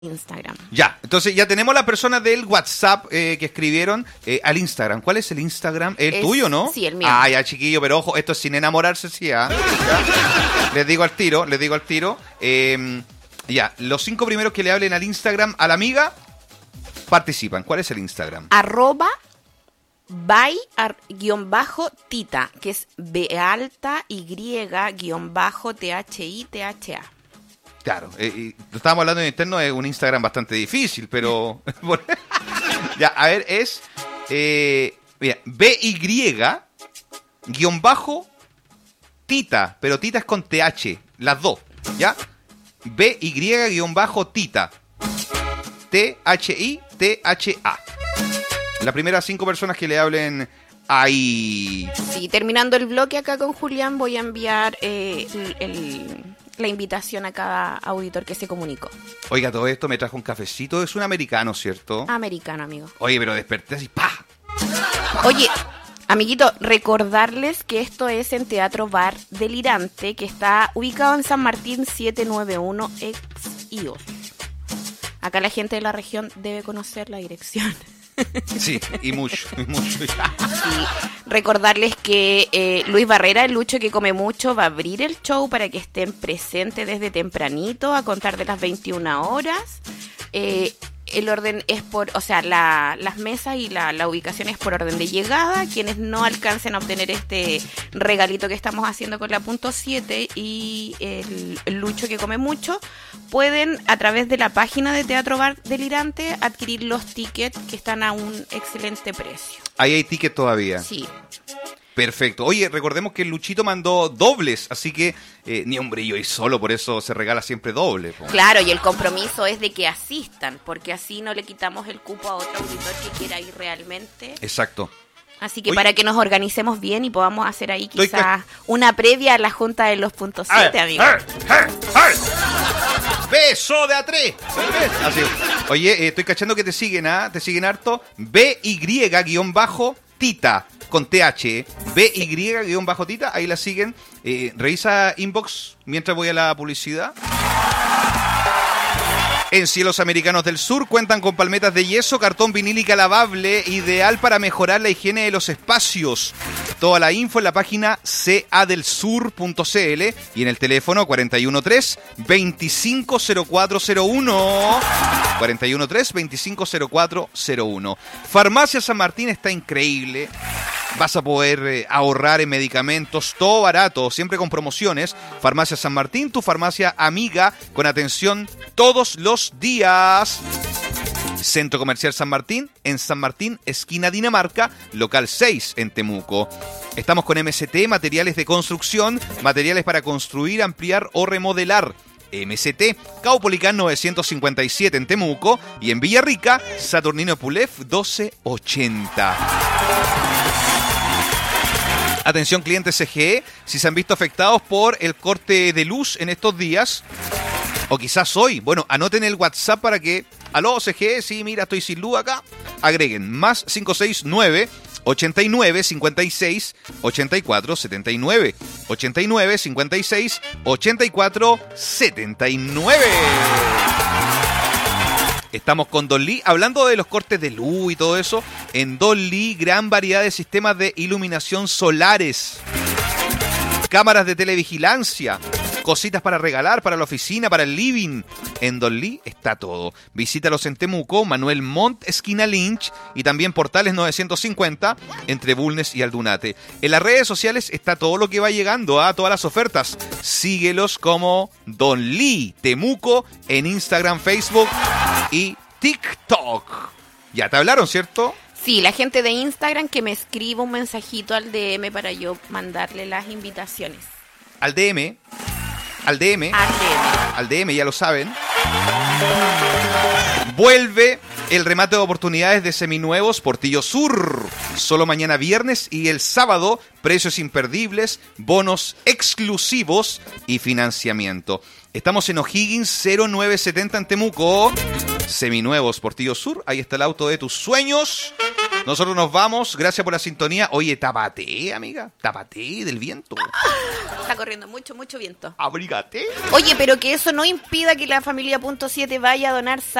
Instagram. Ya, entonces ya tenemos las personas del WhatsApp que escribieron al Instagram. ¿Cuál es el Instagram? ¿El tuyo, no? Sí, el mío. Ah, ya, chiquillo, pero ojo, esto es sin enamorarse, sí, ¿ah? Ya. Les digo al tiro. Ya, los 5 primeros que le hablen al Instagram a la amiga participan. ¿Cuál es el Instagram? @by_tita, que es B_Y_THITHA. Claro, estábamos hablando en interno, es un Instagram bastante difícil, pero... ya, a ver, es... mira, BY_Tita, pero Tita es con TH, las dos, ¿ya? BY_Tita. THITHA. Las primeras 5 personas que le hablen ahí. Sí, terminando el bloque acá con Julián, voy a enviar la invitación a cada auditor que se comunicó. Oiga, todo esto me trajo un cafecito. Es un americano, ¿cierto? Americano, amigo. Oye, pero desperté así, ¡pah! Oye, amiguito, recordarles que esto es en Teatro Bar Delirante, que está ubicado en San Martín 791 ex IOS. Acá la gente de la región debe conocer la dirección. Sí, y mucho. Sí. Recordarles que Luis Barrera, el Lucho que come mucho, va a abrir el show para que estén presentes desde tempranito a contar de las 21 horas. El orden es las mesas y la ubicación es por orden de llegada. Quienes no alcancen a obtener este regalito que estamos haciendo con la punto 7 y el Lucho que come mucho, pueden a través de la página de Teatro Bar Delirante adquirir los tickets que están a un excelente precio. Ahí hay tickets todavía. Sí. Perfecto. Oye, recordemos que el Luchito mandó dobles, así que ni un brillo y solo, por eso se regala siempre doble. Claro, y el compromiso es de que asistan, porque así no le quitamos el cupo a otro auditor que quiera ir realmente. Exacto. Así que Oye, para que nos organicemos bien y podamos hacer ahí quizás una previa a la junta de los puntos 7, amigos. ¡Beso de A3! Así. Oye, estoy cachando que te siguen, ¿ah? Te siguen harto. BY_Tita. Con TH, BY_Tita, ahí la siguen. Revisa inbox mientras voy a la publicidad. En Cielos Americanos del Sur cuentan con palmetas de yeso, cartón vinílica lavable, ideal para mejorar la higiene de los espacios. Toda la info en la página cadelsur.cl y en el teléfono 413-250401. 413-250401. Farmacia San Martín está increíble. Vas a poder ahorrar en medicamentos, todo barato, siempre con promociones. Farmacia San Martín, tu farmacia amiga, con atención todos los días. Centro Comercial San Martín, en San Martín, esquina Dinamarca, local 6 en Temuco. Estamos con MST, materiales de construcción, materiales para construir, ampliar o remodelar. MST, Caupolicán 957 en Temuco y en Villarrica, Saturnino Pulef 1280. Atención clientes CGE, si se han visto afectados por el corte de luz en estos días, o quizás hoy, bueno, anoten el WhatsApp para que, aló CGE, sí, mira, estoy sin luz acá, agreguen más 569 89 56 84 79 89 56 84 79. Estamos con Don Lee, hablando de los cortes de luz y todo eso. En Don Lee, gran variedad de sistemas de iluminación solares, cámaras de televigilancia, cositas para regalar, para la oficina, para el living. En Don Lee está todo. Visítalos en Temuco, Manuel Montt, esquina Lynch, y también Portales 950, entre Bulnes y Aldunate. En las redes sociales está todo lo que va llegando, todas las ofertas. Síguelos como Don Lee Temuco en Instagram, Facebook y TikTok. Ya te hablaron, ¿cierto? Sí, la gente de Instagram que me escriba un mensajito al DM para yo mandarle las invitaciones. Al DM, ya lo saben. Vuelve el remate de oportunidades de seminuevos Portillo Sur. Solo mañana viernes y el sábado, precios imperdibles, bonos exclusivos y financiamiento. Estamos en O'Higgins 0970 en Temuco. Seminuevos Portillo Sur, ahí está el auto de tus sueños. Nosotros nos vamos. Gracias por la sintonía. Oye, tápate, amiga. Tápate del viento. Está corriendo mucho, mucho viento. Abrígate. Oye, pero que eso no impida que la familia Punto 7 vaya a donar